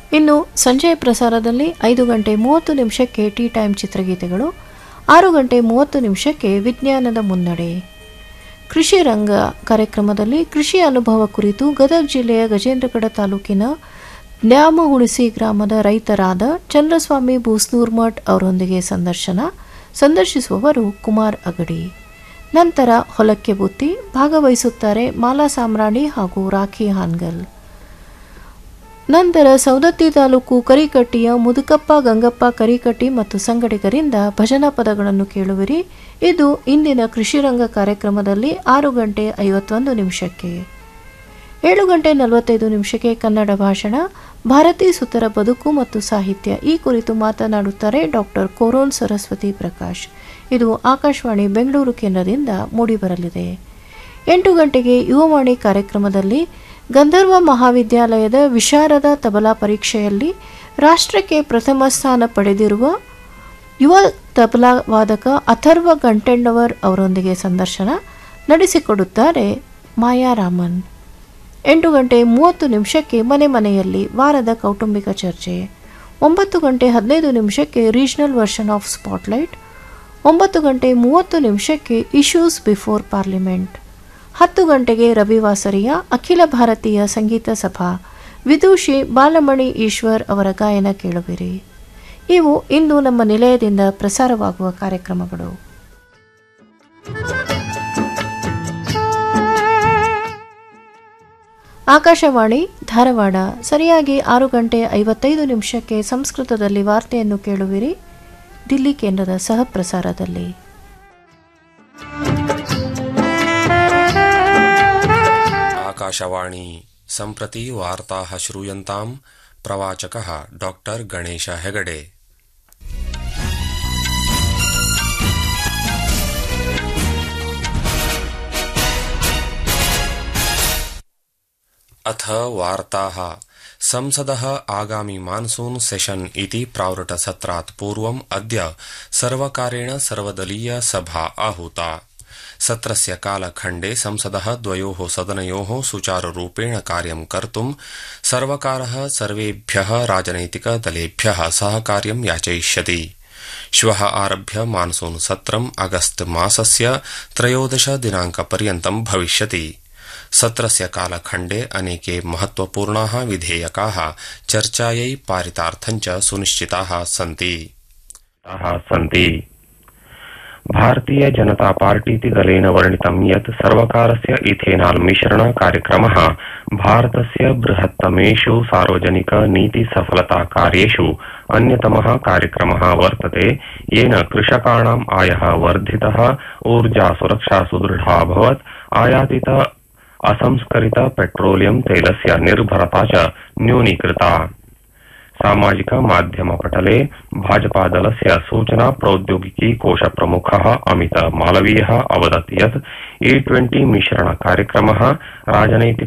ಇನ್ನು ಸಂಜೆಯ ಪ್ರಸಾರದಲ್ಲಿ 5:30 ಟೀ ಟೈಮ್ ಚಿತ್ರಗೀತೆಗಳು, 6:30 ವಿಜ್ಞಾನದ ಮುನ್ನಡೆ. ಕೃಷಿ ರಂಗ ಕಾರ್ಯಕ್ರಮದಲ್ಲಿ ಕೃಷಿ ಅನುಭವ ಕುರಿತು ಗದಗ ಜಿಲ್ಲೆಯ ಗಜೇಂದ್ರಗಡ ತಾಲೂಕಿನ ನ್ಯಾಮಹುಣಸಿ ಗ್ರಾಮದ ರೈತರಾದ ಚಂದ್ರಸ್ವಾಮಿ ಬೂಸ್ನೂರ್ಮಠ್ ಅವರೊಂದಿಗೆ ಸಂದರ್ಶಿಸುವವರು ಕುಮಾರ್ ಅಗಡಿ. ನಂತರ ಹೊಲಕ್ಕೆ ಬುತ್ತಿ ಭಾಗವಹಿಸುತ್ತಾರೆ ಮಾಲಾ ಸಾಮ್ರಾಣಿ ಹಾಗೂ ರಾಖಿ ಹಾನ್ಗಲ್. ನಂತರ ಸೌದತ್ತಿ ತಾಲೂಕು ಕರಿಕಟ್ಟಿಯ ಮುದುಕಪ್ಪ ಗಂಗಪ್ಪ ಕರಿಕಟ್ಟಿ ಮತ್ತು ಸಂಗಡಿಗರಿಂದ ಭಜನಾ ಪದಗಳನ್ನು ಕೇಳುವಿರಿ. ಇದು ಇಂದಿನ ಕೃಷಿರಂಗ ಕಾರ್ಯಕ್ರಮದಲ್ಲಿ 6:51. 7:45 ಕನ್ನಡ ಭಾಷಣ, ಭಾರತೀ ಸುತರ ಬದುಕು ಮತ್ತು ಸಾಹಿತ್ಯ ಈ ಕುರಿತು ಮಾತನಾಡುತ್ತಾರೆ ಡಾಕ್ಟರ್ ಕೋರೋನ್ ಸರಸ್ವತಿ ಪ್ರಕಾಶ್. ಇದು ಆಕಾಶವಾಣಿ ಬೆಂಗಳೂರು ಕೇಂದ್ರದಿಂದ ಮೂಡಿಬರಲಿದೆ. 8 ಗಂಟೆಗೆ ಯುವವಾಣಿ ಕಾರ್ಯಕ್ರಮದಲ್ಲಿ ಗಂಧರ್ವ ಮಹಾವಿದ್ಯಾಲಯದ ವಿಶಾರದ ತಬಲಾ ಪರೀಕ್ಷೆಯಲ್ಲಿ ರಾಷ್ಟ್ರಕ್ಕೆ ಪ್ರಥಮ ಸ್ಥಾನ ಪಡೆದಿರುವ ಯುವ ತಬಲಾ ವಾದಕ ಅಥರ್ವ ಗಂಟೆಣ್ಣವರ್ ಅವರೊಂದಿಗೆ ಸಂದರ್ಶನ ನಡೆಸಿಕೊಡುತ್ತಾರೆ ಮಾಯಾ ರಾಮನ್. 8:30 ಮನೆ ಮನೆಯಲ್ಲಿ ವಾರದ ಕೌಟುಂಬಿಕ ಚರ್ಚೆ. 9:15 regional version of spotlight. 9:30 issues before parliament. 10 ಗಂಟೆಗೆ ರವಿವಾಸರಿಯ ಅಖಿಲ ಭಾರತೀಯ ಸಂಗೀತ ಸಭಾ ವಿದೂಷಿ ಬಾಲಮಣಿ ಈಶ್ವರ್ ಅವರ ಗಾಯನ ಕೇಳುವಿರಿ. ಇವು ಇಂದು ನಮ್ಮ ನಿಲಯದಿಂದ ಪ್ರಸಾರವಾಗುವ ಕಾರ್ಯಕ್ರಮಗಳು. ಆಕಾಶವಾಣಿ ಧಾರವಾಡ. ಸರಿಯಾಗಿ 6:55 ಸಂಸ್ಕೃತದಲ್ಲಿ ವಾರ್ತೆಯನ್ನು ಕೇಳುವಿರಿ ದಿಲ್ಲಿ ಕೇಂದ್ರದ ಸಹ ಪ್ರಸಾರದಲ್ಲಿ. ಆಕಾಶವಾಣಿ ಸಂಪ್ರತಿ ವಾರ್ತಾಃ ಶ್ರೂಯಂತಾಂ ಪ್ರವಾಚಕಃ ಡಾಕ್ಟರ್ ಗಣೇಶ ಹೆಗಡೆ. अथ वार्ताः. संसदः आगामि मानसून सेशन इति प्रावृट्टसत्रात् पूर्वम् अद्य सर्वकारेण सर्वदलीय सभा आहूता. सत्रस्य कालखण्डे संसदः द्वयोः सदनयोः सुचारुरूपेण कार्यं कर्तुं सर्वकारः सर्वेभ्यः राजनैतिकदलेभ्यः सहकार्यं याचयिष्यति. श्वः आरभ्य मानसून सत्रम् अगस्त मासस्य 13 दिनाङ्कपर्यन्तं भविष्यति. सत्रस्य कालखण्डे अनेके महत्वपूर्णाः विधेयकाः चर्चायै पारितार्थञ्च सुनिश्चिताः सन्ति. भारतीय जनता पार्टीति दलेन वर्णितं यत् सर्वकारस्य इथेनाल् मिश्रण कार्यक्रमः भारतस्य बृहत्तमेषु सार्वजनिक नीति सफलता कार्येषु अन्यतमः कार्यक्रमः वर्तते, येन कृषकाणाम् आयः वर्धितः, ऊर्जा सुरक्षा सुदृढा अभवत्, आयातित असंस्करित पेट्रोलियम तैलस्य निर्भरता च न्यूनीकृता. सामाजिक माध्यम पटले भाजपा दलस्य सूचना प्रौद्योगिकी कोश प्रमुखः अमित मालवीयः अवदत् यत् E20 मिश्रण कार्यक्रमः राजनैतिक